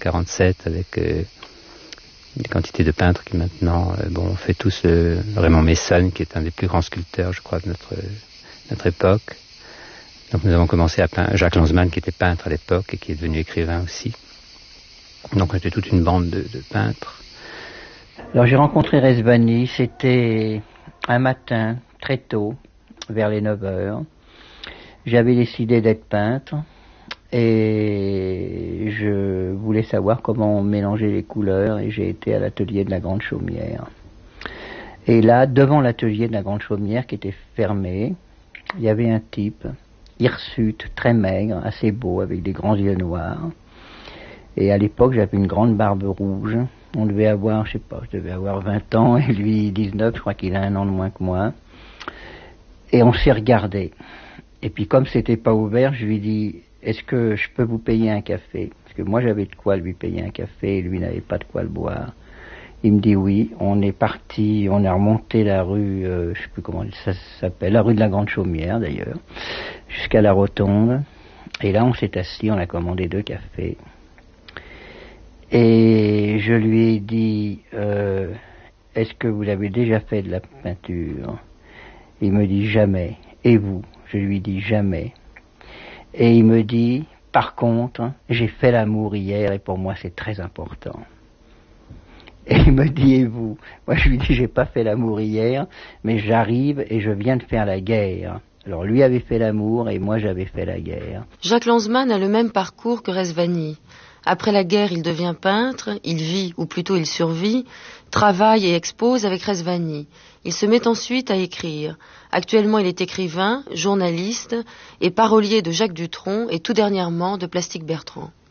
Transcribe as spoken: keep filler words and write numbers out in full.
quarante-sept avec euh, des quantités de peintres qui maintenant euh, bon, on fait tous euh, Raymond Messonne, qui est un des plus grands sculpteurs, je crois, de notre, notre époque. Donc nous avons commencé à peindre Jacques Lanzmann, qui était peintre à l'époque et qui est devenu écrivain aussi. Donc on était toute une bande de, de peintres. Alors j'ai rencontré Rezvani, c'était un matin, très tôt, vers les neuf heures. J'avais décidé d'être peintre et je voulais savoir comment mélanger les couleurs et j'ai été à l'atelier de la Grande Chaumière. Et là, devant l'atelier de la Grande Chaumière qui était fermé, il y avait un type, hirsute, très maigre, assez beau, avec des grands yeux noirs. Et à l'époque, j'avais une grande barbe rouge. On devait avoir, je sais pas, je devais avoir vingt ans et lui dix-neuf, je crois qu'il a un an de moins que moi. Et on s'est regardé. Et puis comme c'était pas ouvert, je lui dis, est-ce que je peux vous payer un café? Parce que moi j'avais de quoi lui payer un café et lui n'avait pas de quoi le boire. Il me dit oui. On est parti, on est remonté la rue, euh, je sais plus comment ça s'appelle, la rue de la Grande Chaumière d'ailleurs, jusqu'à la Rotonde. Et là on s'est assis, on a commandé deux cafés. Et je lui ai dit, euh, est-ce que vous avez déjà fait de la peinture? Il me dit jamais. Et vous? Je lui dis jamais. Et il me dit, par contre, j'ai fait l'amour hier et pour moi c'est très important. Et il me dit, et vous? Moi je lui dis, j'ai pas fait l'amour hier, mais j'arrive et je viens de faire la guerre. Alors lui avait fait l'amour et moi j'avais fait la guerre. Jacques Lanzmann a le même parcours que Rezvani. Après la guerre, il devient peintre, il vit, ou plutôt il survit, travaille et expose avec Rezvani. Il se met ensuite à écrire. Actuellement, il est écrivain, journaliste et parolier de Jacques Dutronc et tout dernièrement de Plastique Bertrand.